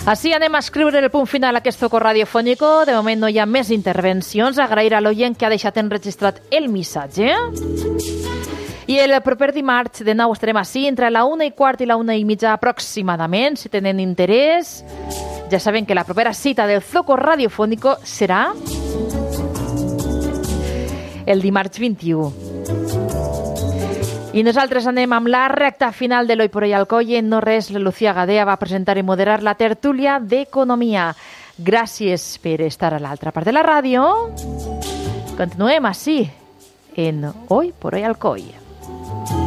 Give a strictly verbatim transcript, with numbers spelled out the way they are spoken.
Així anem a escriure el punt final a aquest Zoco radiofònico. De moment no hi ha més intervencions. Agrair a l'oient que ha deixat enregistrat el missatge. I el proper dimarts de nou estarem així entre la una i quart i la una i mitja aproximadament. Si tenen interès, ja saben que la propera cita del Zoco radiofònico serà el dimarts vint-i-u. I nosaltres anem amb la recta final de l'Hoy por Hoy Alcoy. No res, la Lucía Gadea va presentar i moderar la tertúlia d'Economia. Gràcies per estar a l'altra part de la ràdio. Continuem així en Hoy por Hoy Alcoy.